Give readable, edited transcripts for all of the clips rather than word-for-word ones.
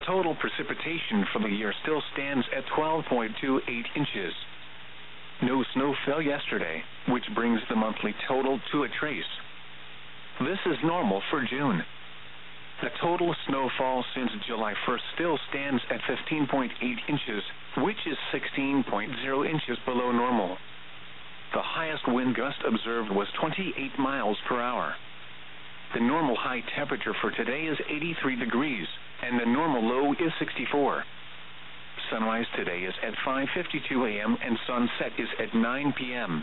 total precipitation for the year still stands at 12.28 inches. No snow fell yesterday, which brings the monthly total to a trace. This is normal for June. The total snowfall since July 1st still stands at 15.8 inches, which is 16.0 inches below normal. The highest wind gust observed was 28 miles per hour. The normal high temperature for today is 83 degrees, and the normal low is 64. Sunrise today is at 5:52 a.m. and sunset is at 9 p.m.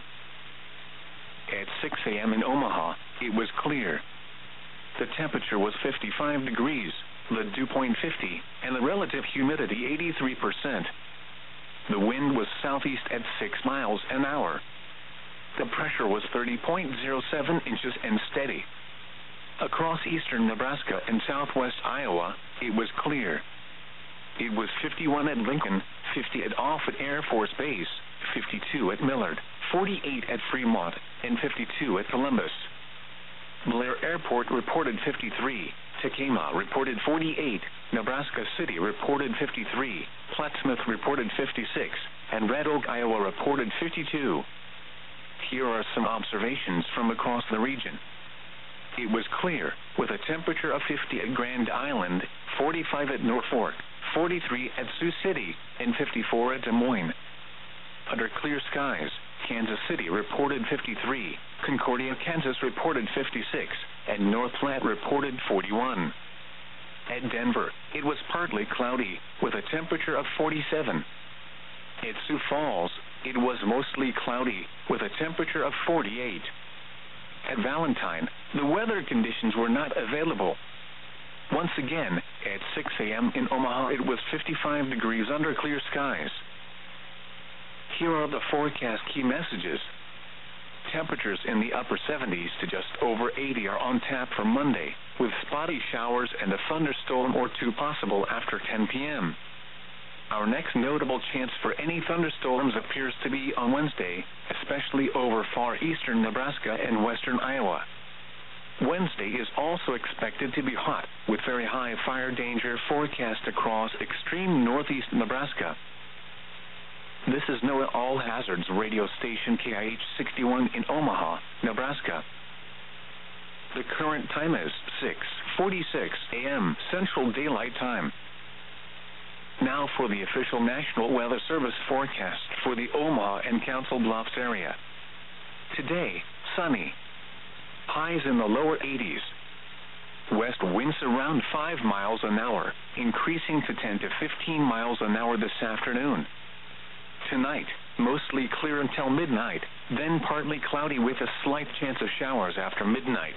At 6 a.m. in Omaha, it was clear. The temperature was 55 degrees, the dew point 50, and the relative humidity 83%. The wind was southeast at 6 miles an hour. The pressure was 30.07 inches and steady. Across eastern Nebraska and southwest Iowa, it was clear. It was 51 at Lincoln, 50 at Offutt Air Force Base, 52 at Millard, 48 at Fremont, and 52 at Columbus. Blair Airport reported 53, Tacoma reported 48, Nebraska City reported 53, Plattsmouth reported 56, and Red Oak, Iowa reported 52. Here are some observations from across the region. It was clear, with a temperature of 50 at Grand Island, 45 at Norfolk, 43 at Sioux City, and 54 at Des Moines. Under clear skies, Kansas City reported 53, Concordia, Kansas reported 56, and North Platte reported 41. At Denver, it was partly cloudy, with a temperature of 47. At Sioux Falls, it was mostly cloudy, with a temperature of 48. At Valentine, the weather conditions were not available. Once again, at 6 a.m. in Omaha, it was 55 degrees under clear skies. Here are the forecast key messages. Temperatures in the upper 70s to just over 80 are on tap for Monday, with spotty showers and a thunderstorm or two possible after 10 p.m. Our next notable chance for any thunderstorms appears to be on Wednesday, especially over far eastern Nebraska and western Iowa. Wednesday is also expected to be hot, with very high fire danger forecast across extreme northeast Nebraska. This is NOAA All Hazards radio station KIH 61 in Omaha, Nebraska. The current time is 6:46 a.m. Central Daylight Time. Now for the official National Weather Service forecast for the Omaha and Council Bluffs area. Today, sunny. Highs in the lower 80s. West winds around 5 miles an hour, increasing to 10 to 15 miles an hour this afternoon. Tonight, mostly clear until midnight, then partly cloudy with a slight chance of showers after midnight.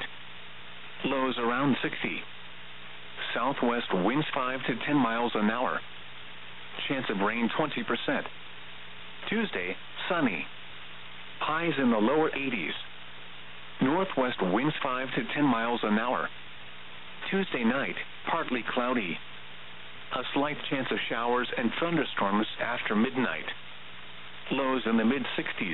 Lows around 60. Southwest winds 5 to 10 miles an hour. Chance of rain 20%. Tuesday, sunny. Highs in the lower 80s. Northwest winds 5 to 10 miles an hour. Tuesday night, partly cloudy. A slight chance of showers and thunderstorms after midnight. Lows in the mid-60s.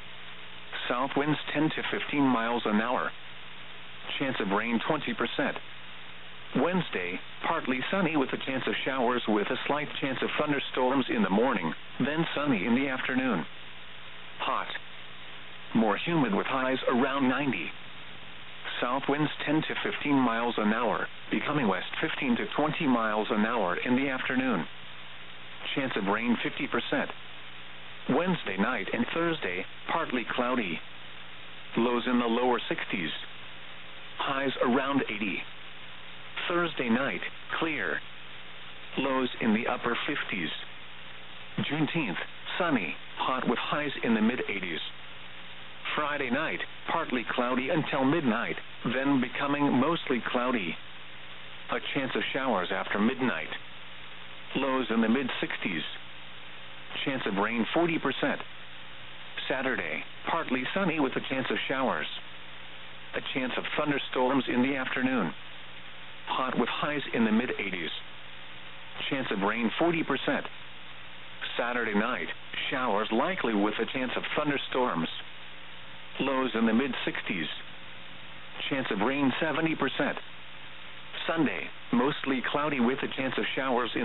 South winds 10 to 15 miles an hour. Chance of rain 20%. Wednesday, partly sunny with a chance of showers with a slight chance of thunderstorms in the morning, then sunny in the afternoon. Hot. More humid with highs around 90. South winds 10 to 15 miles an hour, becoming west 15 to 20 miles an hour in the afternoon. Chance of rain 50%. Wednesday night and Thursday, partly cloudy. Lows in the lower 60s. Highs around 80. Thursday night, clear. Lows in the upper 50s. Juneteenth, sunny, hot with highs in the mid-80s. Friday night, partly cloudy until midnight, then becoming mostly cloudy. A chance of showers after midnight. Lows in the mid-60s. Chance of rain 40%. Saturday, partly sunny with a chance of showers. A chance of thunderstorms in the afternoon. Hot with highs in the mid-80s. Chance of rain 40%. Saturday night, showers likely with a chance of thunderstorms. Lows in the mid-60s. Chance of rain 70%. Sunday, mostly cloudy with a chance of showers in